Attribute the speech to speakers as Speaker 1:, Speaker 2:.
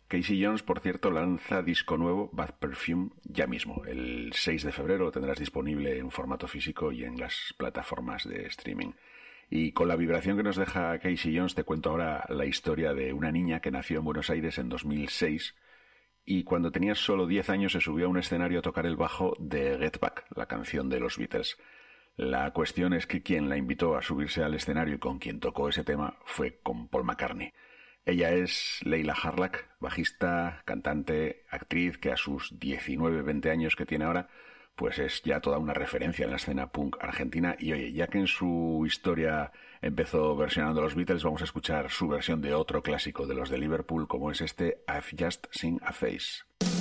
Speaker 1: Casey Jones, por cierto, lanza disco nuevo, Bad Perfume, ya mismo. El 6 de febrero lo tendrás disponible en formato físico y en las plataformas de streaming. Y con la vibración que nos deja Casey Jones, te cuento ahora la historia de una niña que nació en Buenos Aires en 2006 y cuando tenía solo 10 años se subió a un escenario a tocar el bajo de Get Back, la canción de los Beatles. La cuestión es que quien la invitó a subirse al escenario y con quien tocó ese tema fue con Paul McCartney. Ella es Leila Harlack, bajista, cantante, actriz que a sus 19-20 años que tiene ahora, pues es ya toda una referencia en la escena punk argentina. Y oye, ya que en su historia empezó versionando los Beatles, vamos a escuchar su versión de otro clásico de los de Liverpool, como es este I've Just Seen a Face.